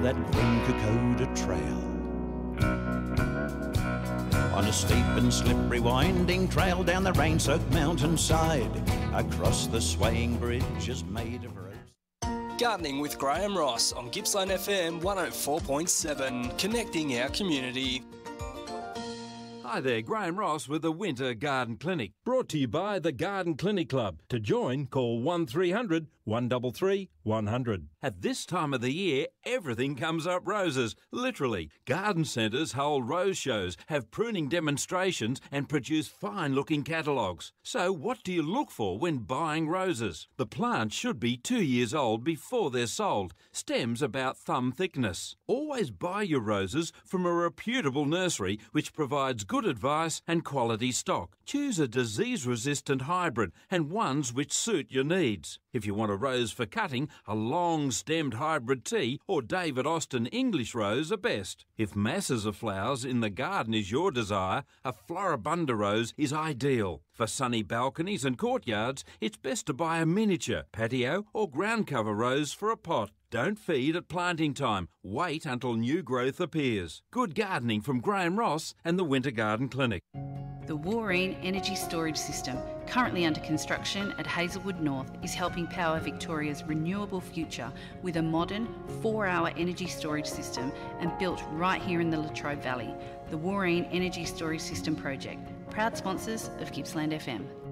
that green Kokoda trail. On a steep and slippery winding trail down the rain-soaked mountainside, across the swaying bridges made of rose. Gardening with Graham Ross on Gippsland FM 104.7, connecting our community. Hi there, Graham Ross with the Winter Garden Clinic, brought to you by the Garden Clinic Club. To join, call 1300 133 100. At this time of the year, everything comes up roses, literally. Garden centres hold rose shows, have pruning demonstrations and produce fine-looking catalogues. So what do you look for when buying roses? The plants should be 2 years old before they're sold, stems about thumb thickness. Always buy your roses from a reputable nursery which provides good advice and quality stock. Choose a disease-resistant hybrid and ones which suit your needs. If you want a rose for cutting, a long-stemmed hybrid tea or David Austin English rose are best. If masses of flowers in the garden is your desire, a Floribunda rose is ideal. For sunny balconies and courtyards, it's best to buy a miniature, patio or ground cover rose for a pot. Don't feed at planting time. Wait until new growth appears. Good gardening from Graham Ross and the Winter Garden Clinic. The Wooreen Energy Storage System, currently under construction at Hazelwood North, is helping power Victoria's renewable future with a modern 4-hour energy storage system and built right here in the Latrobe Valley. The Wooreen Energy Storage System project, proud sponsors of Gippsland FM.